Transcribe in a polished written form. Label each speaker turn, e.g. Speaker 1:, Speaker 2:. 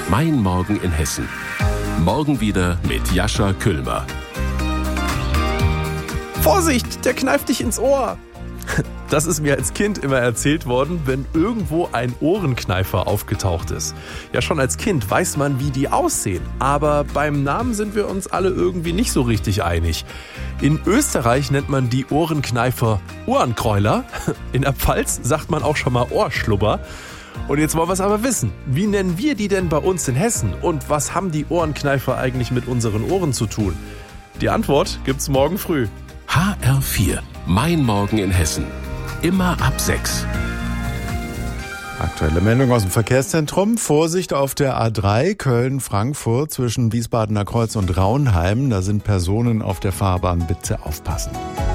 Speaker 1: Mein Morgen in Hessen. Morgen wieder mit Jascha Küllmer.
Speaker 2: Vorsicht, der kneift dich ins Ohr. Das ist mir als Kind immer erzählt worden, wenn irgendwo ein Ohrenkneifer aufgetaucht ist. Ja, schon als Kind weiß man, wie die aussehen. Aber beim Namen sind wir uns alle irgendwie nicht so richtig einig. In Österreich nennt man die Ohrenkneifer Ohrenkräuler. In der Pfalz sagt man auch schon mal Ohrschlubber. Und jetzt wollen wir es aber wissen. Wie nennen wir die denn bei uns in Hessen? Und was haben die Ohrenkneifer eigentlich mit unseren Ohren zu tun? Die Antwort gibt's morgen früh.
Speaker 1: HR4. Mein Morgen in Hessen. Immer ab 6.
Speaker 3: Aktuelle Meldung aus dem Verkehrszentrum. Vorsicht auf der A3 Köln-Frankfurt zwischen Wiesbadener Kreuz und Raunheim. Da sind Personen auf der Fahrbahn. Bitte aufpassen.